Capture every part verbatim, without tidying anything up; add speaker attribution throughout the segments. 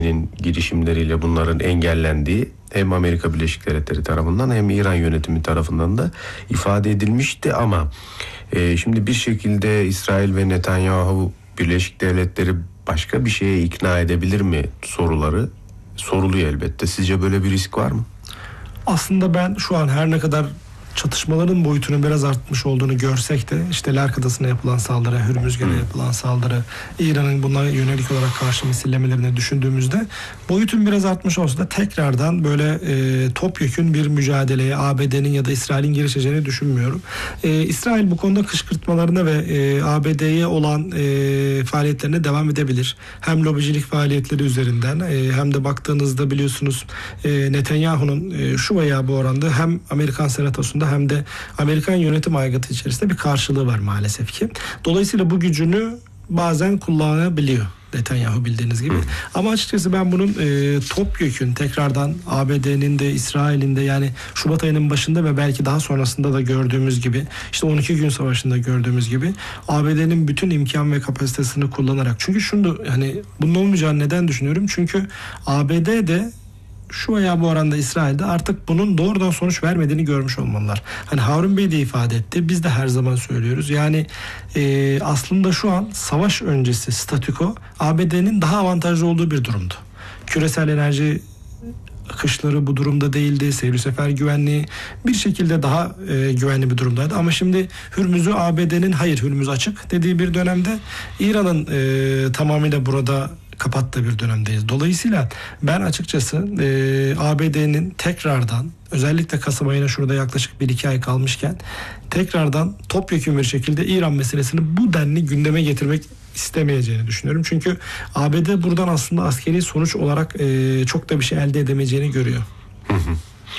Speaker 1: girişimleriyle bunların engellendiği hem Amerika Birleşik Devletleri tarafından hem İran yönetimi tarafından da ifade edilmişti ama e, şimdi bir şekilde İsrail ve Netanyahu Birleşik Devletleri başka bir şeye ikna edebilir mi soruları soruluyor elbette. Sizce böyle bir risk var mı?
Speaker 2: Aslında ben şu an her ne kadar çatışmaların boyutunun biraz artmış olduğunu görsek de işte Lark Adası'na yapılan saldırı, Hürmüzgan'a yapılan saldırı, İran'ın buna yönelik olarak karşı misillemelerini düşündüğümüzde boyutun biraz artmış olsa da tekrardan böyle e, topyekün bir mücadeleye A B D'nin ya da İsrail'in girişeceğini düşünmüyorum. E, İsrail bu konuda kışkırtmalarına ve e, A B D'ye olan e, faaliyetlerine devam edebilir. Hem lobicilik faaliyetleri üzerinden e, hem de baktığınızda biliyorsunuz e, Netanyahu'nun e, şu veya bu oranda hem Amerikan Senatosu'nda hem de Amerikan yönetim aygıtı içerisinde bir karşılığı var maalesef ki. Dolayısıyla bu gücünü bazen kullanabiliyor Netanyahu bildiğiniz gibi. Hı. Ama açıkçası ben bunun e, topyekün tekrardan A B D'nin de İsrail'in de yani Şubat ayının başında ve belki daha sonrasında da gördüğümüz gibi işte on iki gün savaşında gördüğümüz gibi A B D'nin bütün imkan ve kapasitesini kullanarak, çünkü şunu hani bunun olmayacağını neden düşünüyorum? Çünkü A B D'de şu veya bu oranda İsrail'de artık bunun doğrudan sonuç vermediğini görmüş olmalılar. Hani Harun Bey de ifade etti. Biz de her zaman söylüyoruz. Yani e, aslında şu an savaş öncesi statüko A B D'nin daha avantajlı olduğu bir durumdu. Küresel enerji akışları bu durumda değildi. Seyir sefer güvenliği bir şekilde daha e, güvenli bir durumdaydı. Ama şimdi Hürmüz'ü A B D'nin hayır Hürmüz açık dediği bir dönemde İran'ın e, tamamıyla burada kapattığı bir dönemdeyiz. Dolayısıyla ben açıkçası e, A B D'nin tekrardan özellikle Kasım ayına şurada yaklaşık bir iki ay kalmışken tekrardan topyekun bir şekilde İran meselesini bu denli gündeme getirmek istemeyeceğini düşünüyorum. Çünkü A B D buradan aslında askeri sonuç olarak e, çok da bir şey elde edemeyeceğini görüyor.
Speaker 1: Hı hı.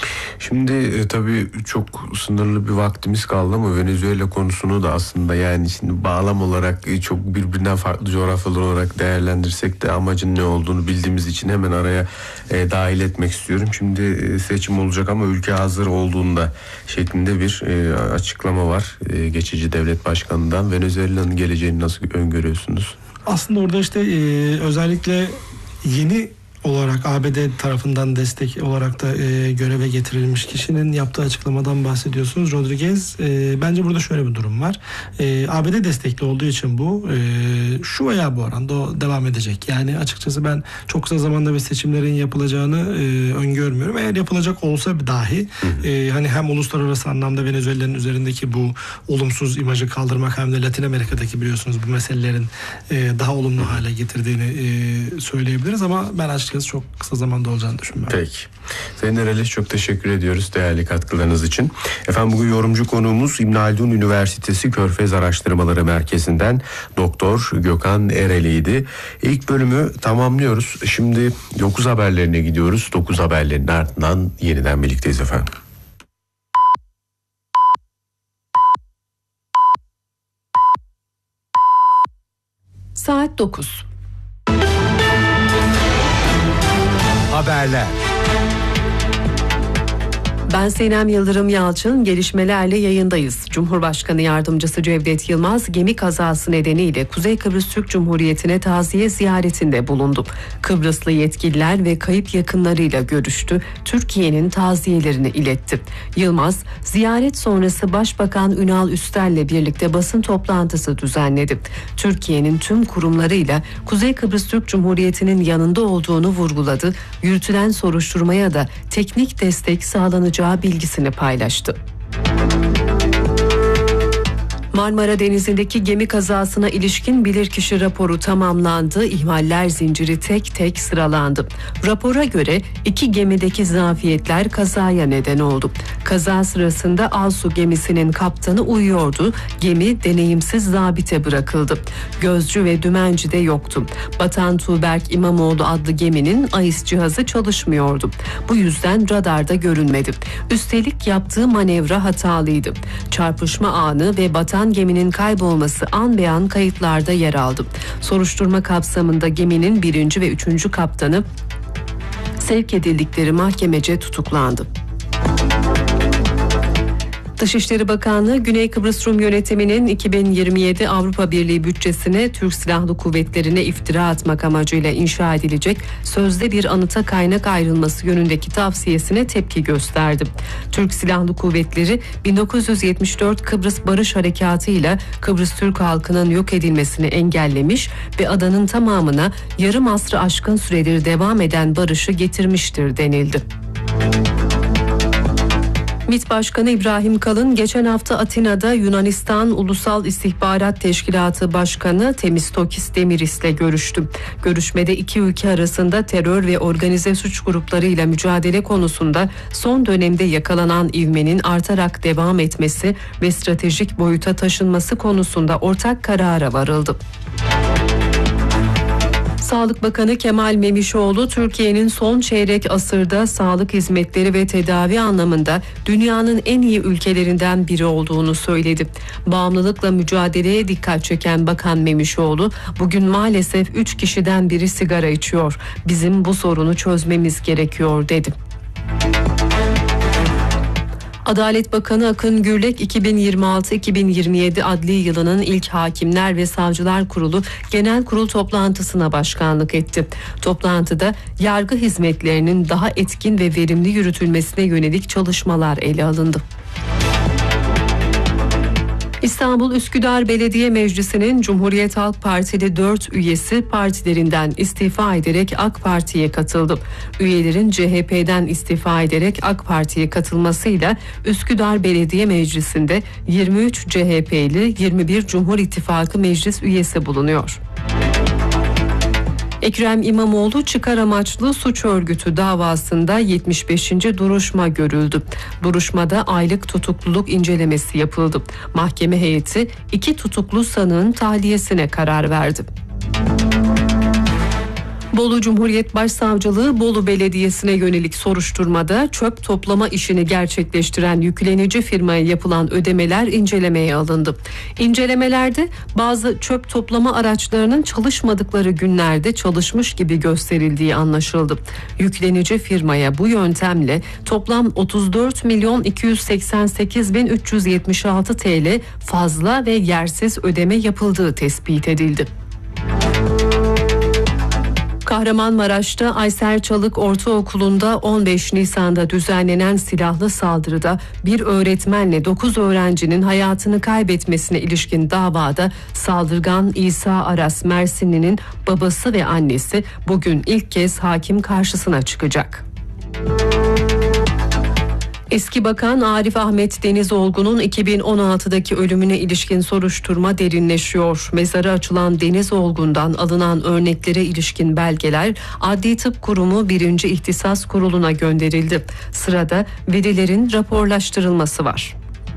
Speaker 1: Şimdi e, tabii çok sınırlı bir vaktimiz kaldı ama Venezuela konusunu da aslında yani şimdi bağlam olarak e, çok birbirinden farklı coğrafyalar olarak değerlendirsek de amacın ne olduğunu bildiğimiz için hemen araya e, dahil etmek istiyorum. Şimdi e, seçim olacak ama ülke hazır olduğunda şeklinde bir e, açıklama var e, geçici devlet başkanından. Venezuela'nın geleceğini nasıl öngörüyorsunuz?
Speaker 2: Aslında orada işte e, özellikle yeni olarak A B D tarafından destek olarak da e, göreve getirilmiş kişinin yaptığı açıklamadan bahsediyorsunuz. Rodriguez, e, bence burada şöyle bir durum var. E, A B D destekli olduğu için bu e, şu veya bu oranda o devam edecek. Yani açıkçası ben çok kısa zamanda bir seçimlerin yapılacağını e, öngörmüyorum. Eğer yapılacak olsa dahi e, hani hem uluslararası anlamda Venezuela'nın üzerindeki bu olumsuz imajı kaldırmak hem de Latin Amerika'daki biliyorsunuz bu meselelerin e, daha olumlu hale getirdiğini e, söyleyebiliriz ama ben açıkçası çok kısa zamanda olacağını düşünmüyorum.
Speaker 1: Peki. Sayın Ereliş çok teşekkür ediyoruz değerli katkılarınız için. Efendim bugün yorumcu konuğumuz İbn Haldun Üniversitesi Körfez Araştırmaları Merkezi'nden Doktor Gökhan Ereli'ydi. İlk bölümü tamamlıyoruz. Şimdi dokuz haberlerine gidiyoruz. dokuz haberlerin ardından yeniden birlikteyiz efendim.
Speaker 3: Saat dokuz.
Speaker 4: Haberler.
Speaker 3: Ben Sinem Yıldırım Yalçın, gelişmelerle yayındayız. Cumhurbaşkanı Yardımcısı Cevdet Yılmaz, gemi kazası nedeniyle Kuzey Kıbrıs Türk Cumhuriyeti'ne taziye ziyaretinde bulundu. Kıbrıslı yetkililer ve kayıp yakınlarıyla görüştü, Türkiye'nin taziyelerini iletti. Yılmaz, ziyaret sonrası Başbakan Ünal Üstel'le birlikte basın toplantısı düzenledi. Türkiye'nin tüm kurumlarıyla Kuzey Kıbrıs Türk Cumhuriyeti'nin yanında olduğunu vurguladı, yürütülen soruşturmaya da teknik destek sağlanacağı bilgisini paylaştı. Marmara Denizi'ndeki gemi kazasına ilişkin bilirkişi raporu tamamlandı. İhmaller zinciri tek tek sıralandı. Rapora göre iki gemideki zafiyetler kazaya neden oldu. Kaza sırasında Alsu gemisinin kaptanı uyuyordu. Gemi deneyimsiz zabite bırakıldı. Gözcü ve dümenci de yoktu. Batan Tuğberk İmamoğlu adlı geminin A İS cihazı çalışmıyordu. Bu yüzden radarda görünmedi. Üstelik yaptığı manevra hatalıydı. Çarpışma anı ve batan geminin kaybolması an be an kayıtlarda yer aldı. Soruşturma kapsamında geminin birinci ve üçüncü kaptanı sevk edildikleri mahkemece tutuklandı. Dışişleri Bakanlığı, Güney Kıbrıs Rum Yönetimi'nin iki bin yirmi yedi Avrupa Birliği bütçesine Türk Silahlı Kuvvetleri'ne iftira atmak amacıyla inşa edilecek sözde bir anıta kaynak ayrılması yönündeki tavsiyesine tepki gösterdi. Türk Silahlı Kuvvetleri bin dokuz yüz yetmiş dört Kıbrıs Barış Harekatı ile Kıbrıs Türk halkının yok edilmesini engellemiş ve adanın tamamına yarım asrı aşkın süredir devam eden barışı getirmiştir denildi. MİT Başkanı İbrahim Kalın geçen hafta Atina'da Yunanistan Ulusal İstihbarat Teşkilatı Başkanı Temistokis Demiris'le görüştü. Görüşmede iki ülke arasında terör ve organize suç gruplarıyla mücadele konusunda son dönemde yakalanan ivmenin artarak devam etmesi ve stratejik boyuta taşınması konusunda ortak karara varıldı. Sağlık Bakanı Kemal Memişoğlu, Türkiye'nin son çeyrek asırda sağlık hizmetleri ve tedavi anlamında dünyanın en iyi ülkelerinden biri olduğunu söyledi. Bağımlılıkla mücadeleye dikkat çeken Bakan Memişoğlu, bugün maalesef üç kişiden biri sigara içiyor. Bizim bu sorunu çözmemiz gerekiyor dedi. Adalet Bakanı Akın Gürlek, iki bin yirmi altı iki bin yirmi yedi adli yılının ilk Hakimler ve Savcılar Kurulu Genel Kurul toplantısına başkanlık etti. Toplantıda yargı hizmetlerinin daha etkin ve verimli yürütülmesine yönelik çalışmalar ele alındı. İstanbul Üsküdar Belediye Meclisi'nin Cumhuriyet Halk Partili dört üyesi partilerinden istifa ederek AK Parti'ye katıldı. Üyelerin C H P'den istifa ederek AK Parti'ye katılmasıyla Üsküdar Belediye Meclisi'nde yirmi üç C H P'li, yirmi bir Cumhur İttifakı meclis üyesi bulunuyor. Ekrem İmamoğlu çıkar amaçlı suç örgütü davasında yetmiş beşinci duruşma görüldü. Duruşmada aylık tutukluluk incelemesi yapıldı. Mahkeme heyeti iki tutuklu sanığın tahliyesine karar verdi. Bolu Cumhuriyet Başsavcılığı Bolu Belediyesi'ne yönelik soruşturmada çöp toplama işini gerçekleştiren yüklenici firmaya yapılan ödemeler incelemeye alındı. İncelemelerde bazı çöp toplama araçlarının çalışmadıkları günlerde çalışmış gibi gösterildiği anlaşıldı. Yüklenici firmaya bu yöntemle toplam otuz dört milyon iki yüz seksen sekiz bin üç yüz yetmiş altı T L fazla ve yersiz ödeme yapıldığı tespit edildi. Kahramanmaraş'ta Aysel Çalık Ortaokulu'nda on beş Nisan'da düzenlenen silahlı saldırıda bir öğretmenle dokuz öğrencinin hayatını kaybetmesine ilişkin davada saldırgan İsa Aras Mersinli'nin babası ve annesi bugün ilk kez hakim karşısına çıkacak. Eski Bakan Arif Ahmet Denizolgu'nun iki bin on altıdaki ölümüne ilişkin soruşturma derinleşiyor. Mezarı açılan Denizolgu'ndan alınan örneklere ilişkin belgeler Adli Tıp Kurumu birinci İhtisas Kurulu'na gönderildi. Sırada verilerin raporlaştırılması var.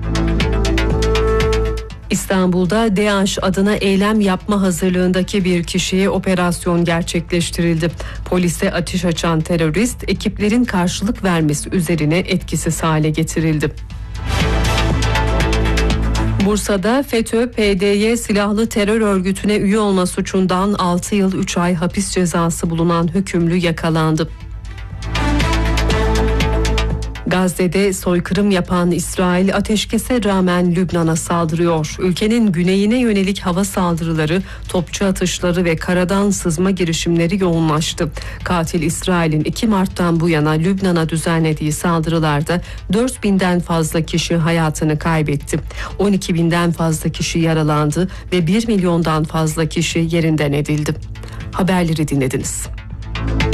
Speaker 3: İstanbul'da DAEŞ adına eylem yapma hazırlığındaki bir kişiye operasyon gerçekleştirildi. Polise ateş açan terörist ekiplerin karşılık vermesi üzerine etkisiz hale getirildi. Bursa'da FETÖ P D Y silahlı terör örgütüne üye olma suçundan altı yıl üç ay hapis cezası bulunan hükümlü yakalandı. Gazze'de soykırım yapan İsrail ateşkese rağmen Lübnan'a saldırıyor. Ülkenin güneyine yönelik hava saldırıları, topçu atışları ve karadan sızma girişimleri yoğunlaştı. Katil İsrail'in iki Mart'tan bu yana Lübnan'a düzenlediği saldırılarda dört binden fazla kişi hayatını kaybetti. on iki binden fazla kişi yaralandı ve bir milyondan fazla kişi yerinden edildi. Haberleri dinlediniz.